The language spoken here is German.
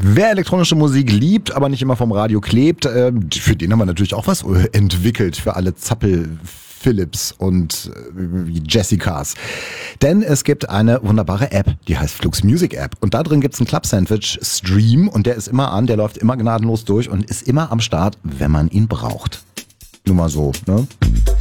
Wer elektronische Musik liebt, aber nicht immer vom Radio klebt, für den haben wir natürlich auch was entwickelt, für alle Zappel-Philips und Jessicas. Denn es gibt eine wunderbare App, die heißt Flux Music App. Und da drin gibt es einen Club Sandwich Stream und der ist immer an, der läuft immer gnadenlos durch und ist immer am Start, wenn man ihn braucht. Nur mal so, ne?